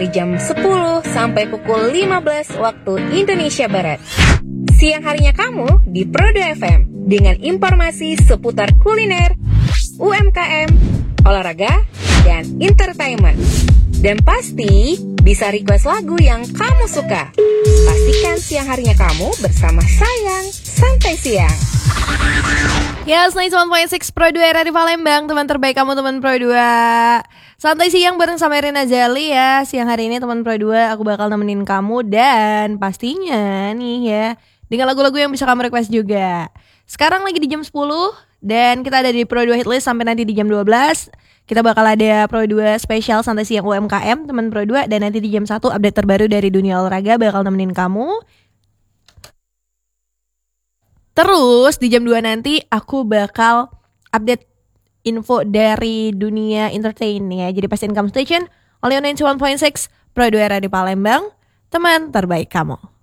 dari jam 10 sampai pukul 15 waktu Indonesia Barat. Siang harinya kamu di Prodo FM dengan informasi seputar kuliner, UMKM, olahraga, dan entertainment. Dan pasti bisa request lagu yang kamu suka. Pastikan siang harinya kamu bersama Sayang Santai Siang. Yes, 91.6 Pro 2 era di Palembang. Teman terbaik kamu, teman Pro 2. Santai siang bareng sama Rina Zali ya. Siang hari ini teman Pro 2 aku bakal nemenin kamu. Dan pastinya nih ya, dengan lagu-lagu yang bisa kamu request juga. Sekarang lagi di jam 10 dan kita ada di Pro 2 Hitlist sampai nanti di jam 12. Kita bakal ada Pro 2 spesial Santai Siang UMKM teman Pro 2. Dan nanti di jam 1 update terbaru dari dunia olahraga bakal nemenin kamu. Terus di jam 2 nanti aku bakal update info dari dunia entertain ya. Jadi pastiin kamu stay tune. Only on 91.6 Pro 2 era di Palembang. Teman terbaik kamu.